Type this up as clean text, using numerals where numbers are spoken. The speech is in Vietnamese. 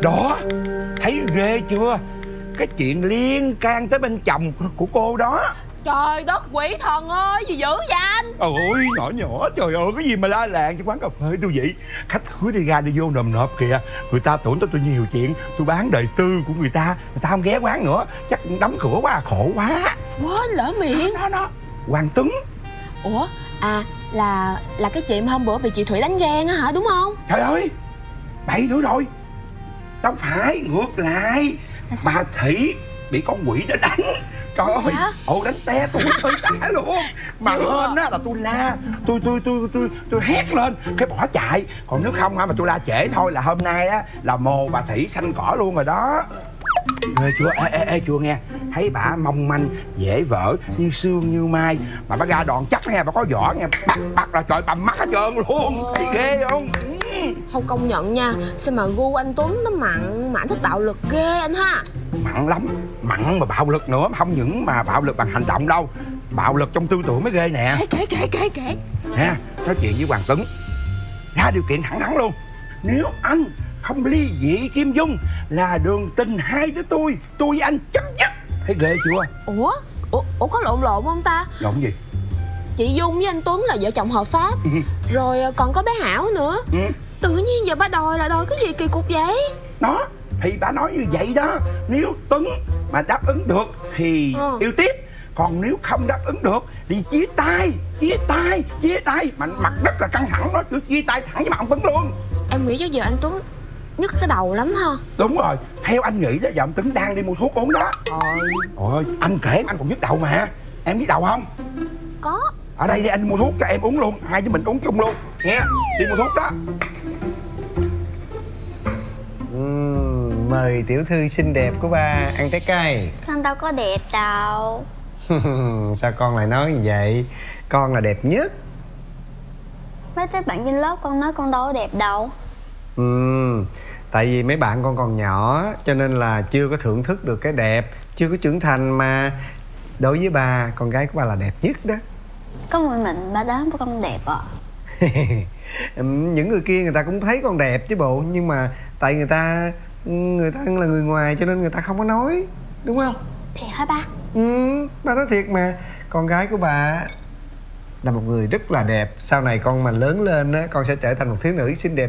Đó, thấy ghê chưa? Cái chuyện liên can tới bên chồng của cô đó. Trời đất quỷ thần ơi, gì dữ vậy anh? Ôi nhỏ nhỏ, trời ơi, cái gì mà la làng cho quán cà phê tôi vậy? Khách khứa đi ra đi vô nồm nộp kìa. Người ta tưởng tôi nhiều chuyện, tôi bán đời tư của người ta không ghé quán nữa. Chắc đóng cửa quá, khổ quá. Quên lỡ miệng. Đó, Hoàng Tuấn. Ủa, là cái chị hôm bữa bị chị Thủy đánh ghen á hả, đúng không? Trời ơi, bậy nữa rồi. Đâu phải, ngược lại. Bà Thị bị con quỷ đó đánh. Trời ơi, đánh té tôi hơi tả luôn. Mà hên á là tôi la, tôi hét lên cái bỏ chạy. Còn nếu không hả mà tôi la trễ thôi là hôm nay á là mồ bà Thị xanh cỏ luôn rồi đó. Ghê chưa? Ê chưa nghe. Thấy bả mong manh, dễ vỡ, như xương như mai. Mà bả ra đòn chắc nghe, bả có vỏ nghe. Bắt là trời bầm mắt hết trơn luôn. Thấy ghê không? Không, công nhận nha. Sao mà gu anh Tuấn nó mặn thích bạo lực ghê anh ha. Mặn lắm, mặn mà bạo lực nữa. Không những mà bạo lực bằng hành động đâu, bạo lực trong tư tưởng mới ghê nè. Kể Nè, nói chuyện với Hoàng Tuấn ra điều kiện thẳng thắn luôn. Nếu anh không ly dị Kim Dung là đường tình hai đứa tôi với anh chấm dứt. Thấy ghê chưa? Ủa có lộn không ta? Lộn gì? Chị Dung với anh Tuấn là vợ chồng hợp pháp. Rồi còn có bé Hảo nữa. Tự nhiên giờ ba đòi cái gì kỳ cục vậy? Đó, thì bà nói như vậy đó. Nếu Tuấn mà đáp ứng được thì yêu tiếp. Còn nếu không đáp ứng được thì chia tay. Mà mặt rất là căng thẳng đó, cứ chia tay thẳng với mặt ông Tuấn luôn. Em nghĩ cho giờ anh Tuấn nhức cái đầu lắm ha. Đúng rồi, theo anh nghĩ đó giờ ông Tuấn đang đi mua thuốc uống đó. Ôi, anh kể anh còn nhức đầu mà. Em nhức đầu không? Có. Ở đây đi, anh mua thuốc cho em uống luôn. Hai đứa mình uống chung luôn nghe. Đi mua thuốc đó. Mời tiểu thư xinh đẹp của ba ăn trái cây. Con đâu có đẹp đâu. Sao con lại nói như vậy? Con là đẹp nhất. Mấy đứa bạn trên lớp con nói con đâu có đẹp đâu. Tại vì mấy bạn con còn nhỏ cho nên là chưa có thưởng thức được cái đẹp, chưa có trưởng thành mà. Đối với bà, con gái của bà là đẹp nhất đó. Có một mình ba đoán con đẹp à? Những người kia người ta cũng thấy con đẹp chứ bộ. Nhưng mà tại người ta là người ngoài cho nên người ta không có nói. Đúng không? Thiệt hả ba? Ba nói thiệt mà. Con gái của bà là một người rất là đẹp. Sau này con mà lớn lên á, con sẽ trở thành một thiếu nữ xinh đẹp